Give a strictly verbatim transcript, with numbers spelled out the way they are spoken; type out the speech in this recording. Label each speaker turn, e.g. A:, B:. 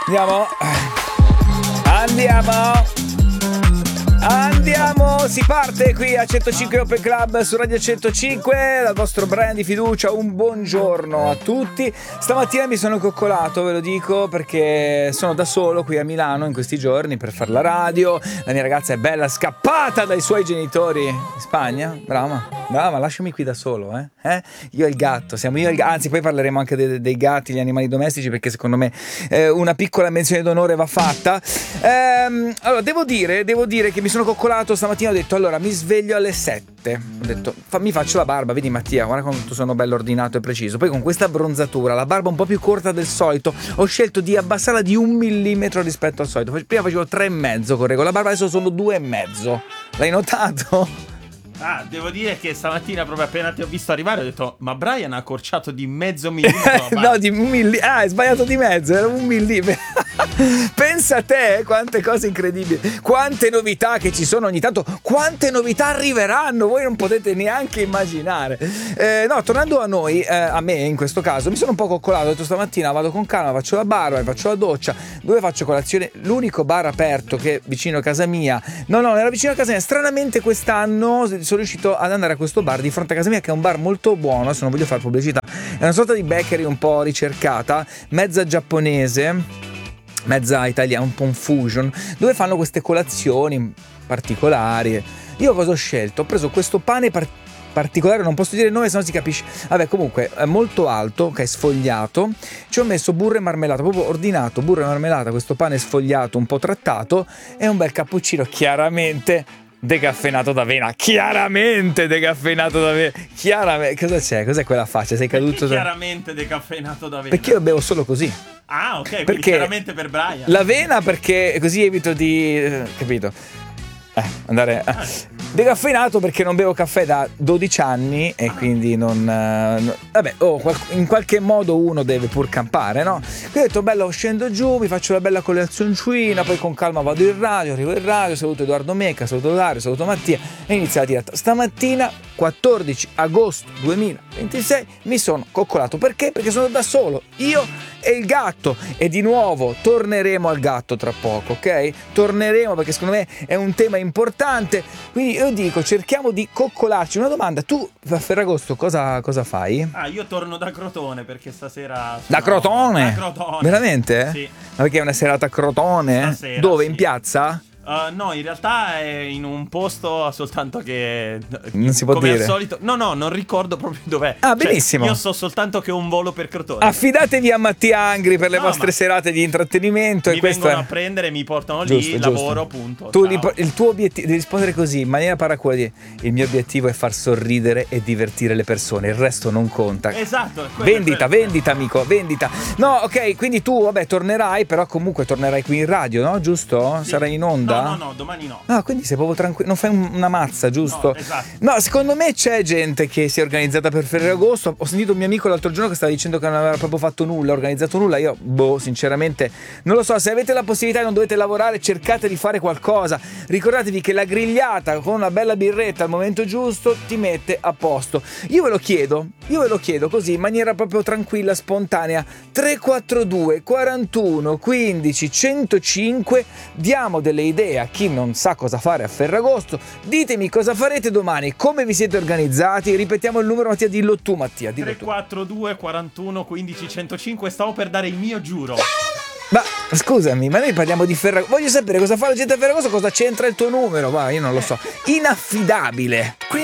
A: Andiamo. Andiamo. Andiamo, si parte qui a centocinque Open Club su Radio centocinque, dal vostro brand di fiducia. Un buongiorno a tutti. Stamattina mi sono coccolato, ve lo dico, perché sono da solo qui a Milano in questi giorni per fare la radio. La mia ragazza è bella scappata dai suoi genitori in Spagna. Brava, brava, lasciami qui da solo, eh? eh? Io e il gatto, siamo io e il gatto. Anzi, poi parleremo anche dei, dei gatti, gli animali domestici, perché secondo me eh, una piccola menzione d'onore va fatta. Ehm, allora, devo dire, devo dire che mi sono sono coccolato stamattina, ho detto allora mi sveglio alle sette, ho detto fa, mi faccio la barba, vedi Mattia, guarda quanto sono bello ordinato e preciso. Poi con questa abbronzatura, la barba un po' più corta del solito, ho scelto di abbassarla di un millimetro rispetto al solito. Prima facevo tre e mezzo, correggo la barba, adesso sono due e mezzo. L'hai notato?
B: Ah, devo dire che stamattina proprio appena ti ho visto arrivare ho detto ma Brian ha accorciato di mezzo millimetro.
A: No, di un millimetro. Ah, hai sbagliato di mezzo, era un millimetro. Pensa a te, quante cose incredibili, quante novità che ci sono ogni tanto, quante novità arriveranno, voi non potete neanche immaginare. Eh, no, tornando a noi, eh, a me in questo caso, mi sono un po' coccolato, ho detto stamattina vado con calma, faccio la barba, faccio la doccia, dove faccio colazione, l'unico bar aperto che è vicino a casa mia, no no, era vicino a casa mia, stranamente quest'anno sono riuscito ad andare a questo bar di fronte a casa mia, che è un bar molto buono, adesso non voglio fare pubblicità, è una sorta di bakery un po' ricercata, mezza giapponese, mezza italiana, un po' un fusion, dove fanno queste colazioni particolari. Io cosa ho scelto? Ho preso questo pane par- particolare, non posso dire il nome se no si capisce. Vabbè, comunque è molto alto, che è sfogliato. Ci ho messo burro e marmellata, proprio ordinato burro e marmellata, questo pane sfogliato, un po' trattato, e un bel cappuccino chiaramente decaffeinato d'avena, chiaramente decaffeinato d'avena, chiaramente. Cosa c'è? Cos'è quella faccia? Sei caduto?
B: Da... chiaramente decaffeinato d'avena?
A: Perché io bevo solo così.
B: Ah, ok,
A: perché
B: chiaramente per Brian.
A: L'avena perché così evito di... Eh, capito? Eh, andare... Eh. Decaffeinato perché non bevo caffè da dodici anni e quindi non... Uh, no, vabbè, oh, in qualche modo uno deve pur campare, no? Quindi ho detto, bello, scendo giù, mi faccio la bella colazioncina, poi con calma vado in radio, arrivo in radio, saluto Edoardo Mecca, saluto Dario, saluto Mattia e inizia la diretta. Stamattina, quattordici agosto duemilaventisei, mi sono coccolato. Perché? Perché sono da solo, io e il gatto. E di nuovo torneremo al gatto tra poco, ok? Torneremo perché secondo me è un tema importante. Quindi io dico, cerchiamo di coccolarci. Una domanda, tu a Ferragosto cosa, cosa fai?
B: Ah, io torno da Crotone perché stasera...
A: Da Crotone?
B: Da Crotone.
A: Veramente?
B: Sì.
A: Ma perché è una serata a Crotone?
B: Stasera,
A: dove?
B: sì.
A: In piazza?
B: Uh, no, in realtà è in un posto soltanto che
A: non si può
B: come
A: dire.
B: Al solito. No, no, non ricordo proprio dov'è.
A: Ah,
B: cioè,
A: benissimo.
B: Io so soltanto che ho un volo per Crotone.
A: Affidatevi a Mattia Angri per le
B: no,
A: vostre serate di intrattenimento.
B: Mi
A: e questo
B: vengono
A: è...
B: a prendere, mi portano
A: giusto,
B: lì,
A: giusto.
B: lavoro, punto.
A: Tu li, il tuo obiettivo, devi rispondere così, in maniera paracula. Il mio obiettivo è far sorridere e divertire le persone, il resto non conta.
B: Esatto.
A: Vendita, vendita, amico, vendita. No, ok, quindi tu, vabbè, tornerai, però comunque tornerai qui in radio, no? Giusto?
B: Sì.
A: Sarai in onda?
B: No, no, no, domani no.
A: Ah, quindi sei proprio tranquillo, non fai un, una mazza, giusto?
B: No, esatto.
A: No, secondo me c'è gente che si è organizzata per Ferragosto. Ho sentito un mio amico l'altro giorno che stava dicendo che non aveva proprio fatto nulla, organizzato nulla. Io, boh, sinceramente, non lo so. Se avete la possibilità e non dovete lavorare, cercate di fare qualcosa. Ricordatevi che la grigliata con una bella birretta al momento giusto ti mette a posto. Io ve lo chiedo, io ve lo chiedo così, in maniera proprio tranquilla, spontanea. tre quattro due quarantuno quindici centocinque. Diamo delle idee a chi non sa cosa fare a Ferragosto. Ditemi cosa farete domani, come vi siete organizzati. Ripetiamo il numero, Mattia, dillo tu, Mattia, dillo
B: tre quattro due quarantuno quindici centocinque. Stavo per dare il mio giuro.
A: Ma scusami, ma noi parliamo di Ferragosto. Voglio sapere cosa fa la gente a Ferragosto, cosa c'entra il tuo numero. Va, io non lo so. Inaffidabile.